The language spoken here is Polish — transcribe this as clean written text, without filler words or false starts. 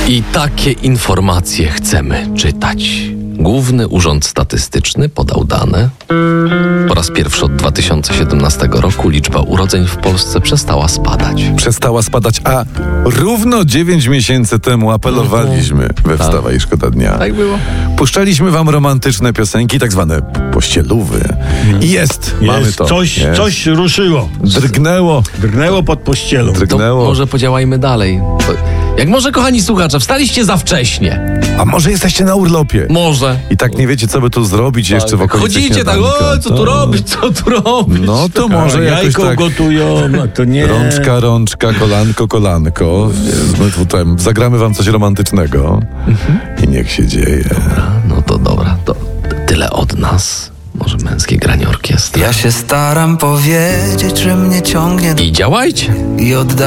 I takie informacje chcemy czytać. Główny Urząd Statystyczny podał dane. Po raz pierwszy od 2017 roku liczba urodzeń w Polsce przestała spadać. Przestała spadać, a równo 9 miesięcy temu apelowaliśmy we Wstawaj Szkoda Dnia. Tak było. Puszczaliśmy wam romantyczne piosenki, tak zwane pościelówy. I mamy to. Coś ruszyło. Drgnęło pod pościelą. To może podziałajmy dalej. Jak może, kochani słuchacze, wstaliście za wcześnie. A może jesteście na urlopie? Może. I tak nie wiecie, co by tu zrobić jeszcze w okolicy chodzicie tak, śniadanka. co tu robić, co tu robić? No to może jakoś Jajko tak gotują, no to nie. rączka, kolanko. My tutaj zagramy wam coś romantycznego i niech się dzieje. No to dobra, to tyle od nas. Może męskie granie orkiestry. Ja się staram powiedzieć, że mnie ciągnie I działajcie. i odda